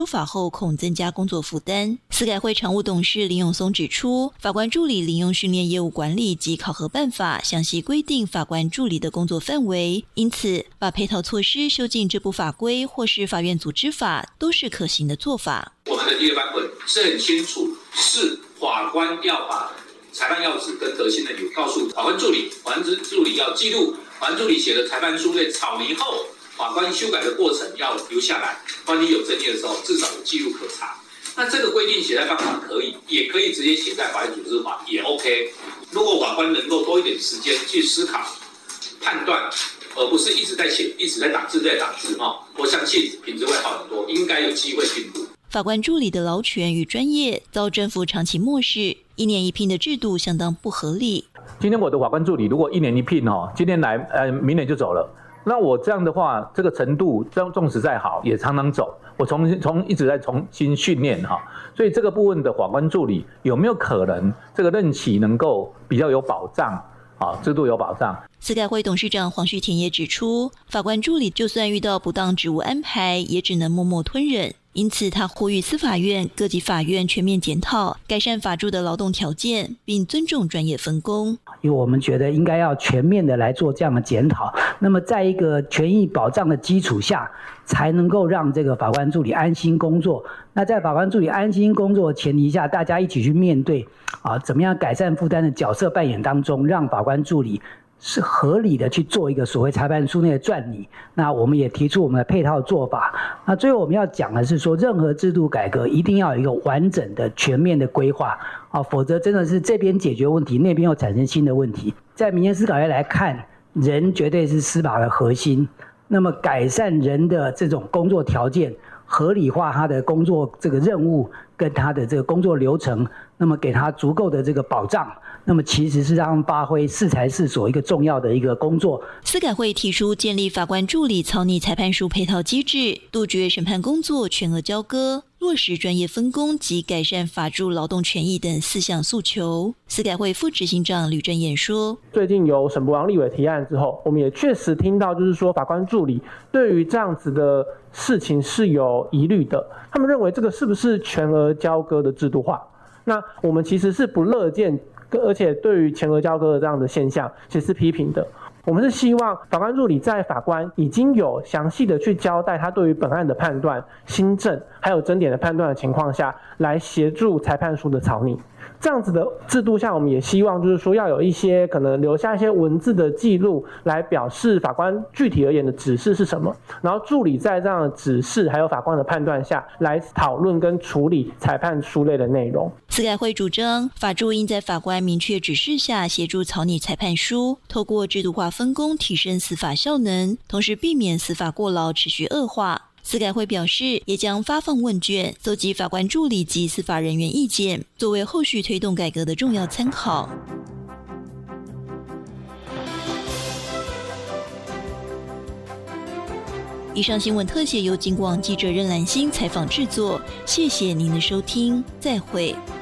修法后恐增加工作负担。司改会常务董事林永松指出，法官助理领用训练业务管理及考核办法详细规定法官助理的工作范围，因此把配套措施修进这部法规或是法院组织法都是可行的做法。 我们的第二版本是很清楚，是法官要把裁判要旨跟核心的理由告诉法官助理，法官助理要记录法官助理写的裁判书被草拟后，法官修改的过程要留下来，万一有争议的时候至少有记录可查。那这个规定写在办法可以，也可以直接写在法院组织法也 OK。如果法官能够多一点时间去思考、判断，而不是一直在写、一直在打字我相信品质会好很多，应该有机会进步。 法官助理的劳权与专业遭政府长期漠视，1年1聘的制度相当不合理。 今天我的法官助理如果1年1聘今天来明年就走了，那我这样的话，这个程度纵使再好也常常走，我一直在重新训练所以这个部分的法官助理有没有可能这个任期能够比较有保障制度有保障。 司改会董事长黄旭田也指出，法官助理就算遇到不当职务安排，也只能默默吞忍。因此他呼吁司法院各级法院全面检讨，改善法助的劳动条件，并尊重专业分工。 因为我们觉得应该要全面的来做这样的检讨，那么在一个权益保障的基础下，才能够让这个法官助理安心工作。那在法官助理安心工作的前提下，大家一起去面对怎么样改善负担的角色扮演当中，让法官助理是合理的去做一个所谓裁判书内的撰拟。那我们也提出我们的配套做法。那最后我们要讲的是说，任何制度改革一定要有一个完整的全面的规划否则真的是这边解决问题，那边又产生新的问题。在民间司法院来看，人绝对是司法的核心，那么改善人的这种工作条件，合理化他的工作这个任务跟他的这个工作流程，那么给他足够的这个保障，那么其实是让他们发挥适才适所一个重要的一个工作。 司改会提出建立法官助理草拟裁判书配套机制，杜绝审判工作全额交割，落实专业分工及改善法助劳动权益等4项诉求。司改会副执行长吕正彦说， 最近由沈伯洋立委提案之后，我们也确实听到就是说法官助理对于这样子的事情是有疑虑的，他们认为这个是不是全额交割的制度化。那我们其实是不乐见，而且对于全额交割的这样的现象其实是批评的。我们是希望法官助理在法官已经有详细的去交代他对于本案的判断、新证还有争点的判断的情况下，来协助裁判书的草拟。这样子的制度下，我们也希望就是说要有一些可能留下一些文字的记录，来表示法官具体而言的指示是什么，然后助理在这样的指示还有法官的判断下来讨论跟处理裁判书类的内容。 司改会主张法助应在法官明确指示下协助草拟裁判书，透过制度化分工提升司法效能，同时避免司法过劳持续恶化。司改会表示，也将发放问卷，搜集法官助理及司法人员意见，作为后续推动改革的重要参考。以上新闻特写由警广记者任兰心采访制作，谢谢您的收听，再会。